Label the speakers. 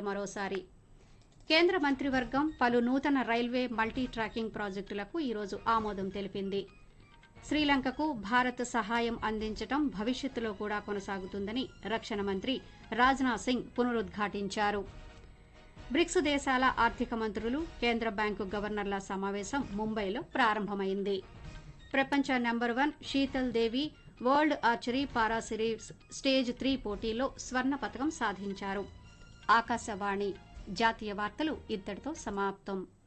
Speaker 1: మరోసారి. కేంద్ర మంత్రివర్గం పలు నూతన రైల్వే మల్టీ ట్రాకింగ్ ప్రాజెక్టులకు ఈరోజు ఆమోదం తెలిపింది. శ్రీలంకకు భారత్ సహాయం అందించడం భవిష్యత్తులో కూడా కొనసాగుతుందని రక్షణ మంత్రి రాజ్నాథ్ సింగ్ పునరుద్ఘాటించారు. బ్రిక్స్ దేశాల ఆర్థిక మంత్రులు, కేంద్ర బ్యాంకు గవర్నర్ల సమావేశం ముంబైలో ప్రారంభమైంది. ప్రపంచ నెంబర్ 1 శీతల్ దేవి వరల్డ్ ఆర్చరీ పారా సిరీస్ స్టేజ్ 3 పోటీలో స్వర్ణ పతకం సాధించారు. ఆకాశవాణి జాతీయ వార్తలు ఇంతటితో సమాప్తం.